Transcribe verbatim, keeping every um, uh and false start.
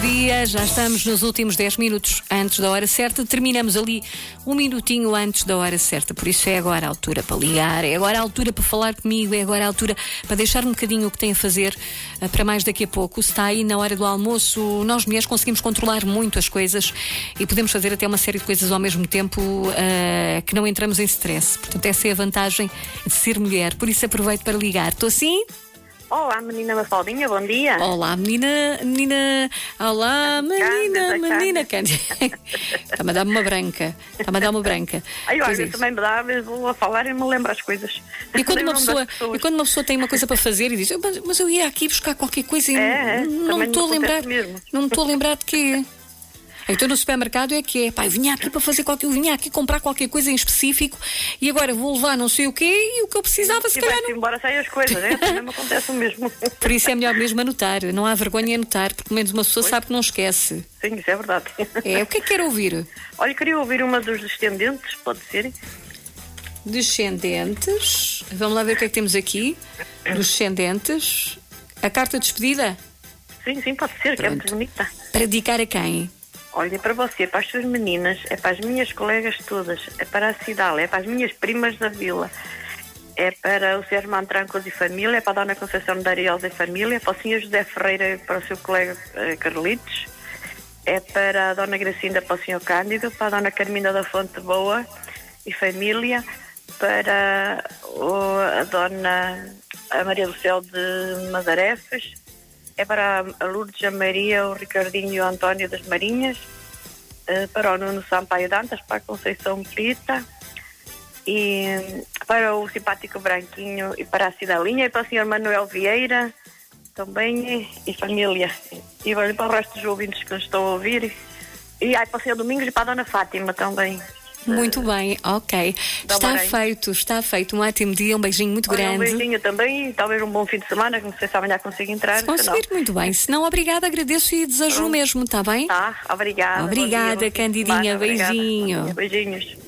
dia, já estamos nos últimos dez minutos antes da hora certa. Terminamos ali um minutinho antes da hora certa. Por isso é agora a altura para ligar, é agora a altura para falar comigo, é agora a altura para deixar um bocadinho o que tem a fazer uh, para mais daqui a pouco. Se está aí na hora do almoço, nós mulheres conseguimos controlar muito as coisas e podemos fazer até uma série de coisas ao mesmo tempo uh, que não entramos em stress. Portanto, essa é a vantagem de ser mulher. Por isso aproveito para ligar. Estou assim? Olá, menina Mafaldinha, bom dia. Olá, menina, menina, olá, menina, menina, Cândida. Está-me a dar uma branca, está-me a dar uma branca. Ai, olha, eu também me dá, vou a falar e me lembro as coisas. E quando, uma pessoa, e quando uma pessoa tem uma coisa para fazer e diz, mas, mas eu ia aqui buscar qualquer coisa e é, não me estou a lembrar, mesmo. não me estou a lembrar de quê? Então no supermercado é que é, pá, eu vinha aqui para fazer qualquer, eu vinha aqui comprar qualquer coisa em específico e agora vou levar não sei o quê e o que eu precisava se e calhar não... embora saem as coisas, né? Também me acontece o mesmo. Por isso é melhor mesmo anotar, não há vergonha em anotar, porque pelo menos uma pessoa pois. sabe que não esquece. Sim, isso é verdade. É, o que é que quer ouvir? Olha, queria ouvir uma dos descendentes, pode ser? Descendentes, vamos lá ver o que é que temos aqui. Dos descendentes, a carta de despedida? Sim, sim, pode ser, Pronto. Que é muito bonita. Para dedicar a quem? Olha, é para você, para as suas meninas, é para as minhas colegas todas, é para a Cidade, é para as minhas primas da vila, é para o senhor Mantrancos e família, é para a dona Conceição de Ariel e família, é para o senhor José Ferreira e para o seu colega eh, Carlitos, é para a dona Gracinda, para o senhor Cândido, para a dona Carmina da Fonte Boa e família, para o, a dona a Maria do Céu de Madarefas, é para a Lourdes, a Maria, o Ricardinho e o António das Marinhas, uh, para o Nuno Sampaio Dantas, para a Conceição Pita, e para o simpático Branquinho e para a Cidalinha, e para o senhor Manuel Vieira, também, e, e família. E olha para o resto dos ouvintes que nos estão a ouvir, e, e aí para o senhor Domingos e para a dona Fátima também. Muito bem, ok. Está feito, está feito. Um ótimo dia, um beijinho muito Olha, grande. Um beijinho também e talvez um bom fim de semana, que não sei se amanhã consigo entrar. Se conseguir, muito bem. Se não, obrigada, agradeço e desejo o mesmo, está bem? Tá, obrigada. Obrigada, dia, Candidinha, semana, beijinho. Obrigada. Beijinhos.